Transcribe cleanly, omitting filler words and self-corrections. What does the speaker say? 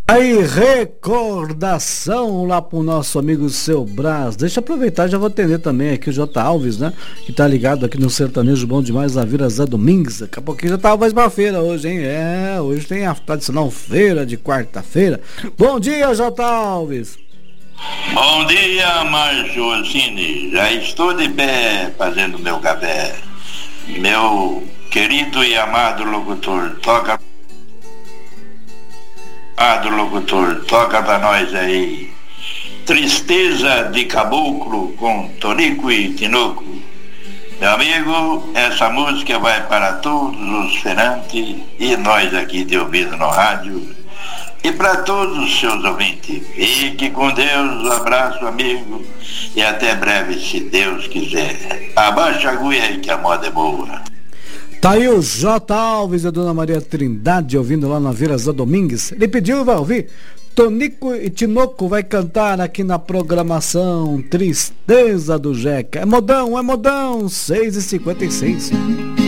Aí, recordação lá pro nosso amigo Seu Brás. Deixa eu aproveitar, já vou atender também aqui o J. Alves, né? Que tá ligado aqui no Sertanejo Bom Demais, na Vila Zé Domingues. Daqui a pouquinho já tá mais pra feira hoje, hein? Hoje tem a tradicional feira de quarta-feira. Bom dia, J. Alves. Bom dia, Márcio Cine. Já estou de pé fazendo meu café. Meu querido e amado locutor, toca pra nós aí. Tristeza de Caboclo com Tonico e Tinoco. Meu amigo, essa música vai para todos os feirantes e nós aqui de ouvido no rádio e para todos os seus ouvintes. Fique com Deus, um abraço, amigo, e até breve, se Deus quiser. Abaixa a agulha aí que a moda é boa. Tá aí o J. Alves e a Dona Maria Trindade ouvindo lá na Vila Zé Domingues. Ele pediu e vai ouvir. Tonico e Tinoco vai cantar aqui na programação Tristeza do Jeca. É modão, 6h56.